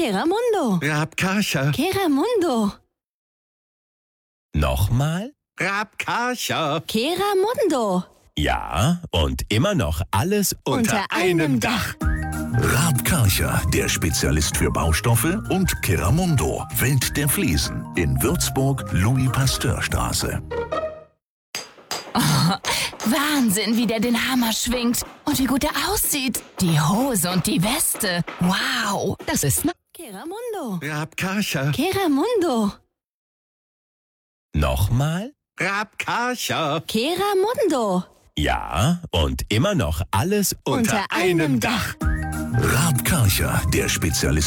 Keramundo. Rabkarche. Keramundo. Nochmal? Rabkarche. Keramundo. Ja, und immer noch alles unter einem Dach. Rabkarcher, der Spezialist für Baustoffe, und Keramundo, Welt der Fliesen, in Würzburg, Louis-Pasteur-Straße. Wahnsinn, wie der den Hammer schwingt. Und wie gut er aussieht. Die Hose und die Weste. Wow, das ist Keramundo. Rabkarche. Keramundo. Nochmal? Rabkarche. Keramundo. Ja, und immer noch alles unter einem Dach. Rabkarcher, der Spezialist